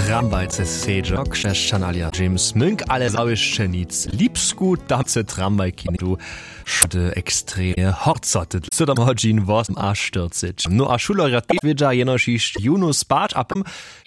Tramwajce seđa, krzeszczanalia James Münk, ale zawieszcze nic. Lipsku dace tramwajki tu szdy ekstremie horcoty. Cudam hodzin was a styrcyć. No a szulerat wiedza jenoś iść junu spać, a